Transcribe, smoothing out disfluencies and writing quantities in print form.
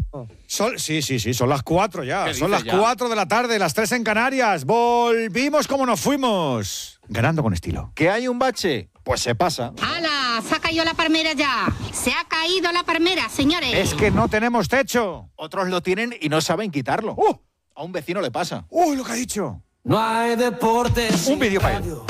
Sí, son las 4 ya. Son las ya? 4 de la tarde, las 3 en Canarias. Volvimos como nos fuimos. Ganando con estilo. ¿Que hay un bache? Pues se pasa. ¡Hala! Se ha caído la palmera ya. Se ha caído la palmera, señores. Es que no tenemos techo. Otros lo tienen y no saben quitarlo. A un vecino le pasa. Lo que ha dicho. No hay deportes. Un vídeo para él.